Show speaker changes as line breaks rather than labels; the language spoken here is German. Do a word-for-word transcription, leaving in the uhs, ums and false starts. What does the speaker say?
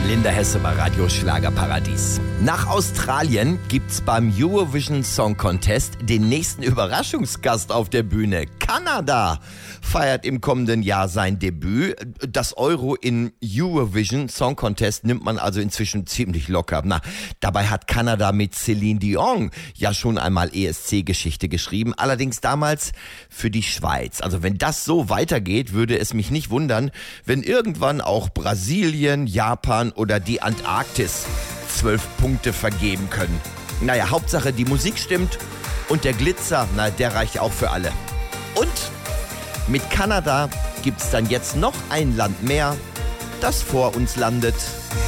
Linda Hesse bei Radio Schlagerparadies. Nach Australien gibt's beim Eurovision Song Contest den nächsten Überraschungsgast auf der Bühne. Kanada feiert im kommenden Jahr sein Debüt. Das Euro in Eurovision Song Contest nimmt man also inzwischen ziemlich locker. Na, dabei hat Kanada mit Celine Dion ja schon einmal E S C-Geschichte geschrieben. Allerdings damals für die Schweiz. Also wenn das so weitergeht, würde es mich nicht wundern, wenn irgendwann auch Brasilien, Japan oder die Antarktis zwölf Punkte vergeben können. Naja, Hauptsache die Musik stimmt und der Glitzer, na, der reicht auch für alle. Und mit Kanada gibt's dann jetzt noch ein Land mehr, das vor uns landet.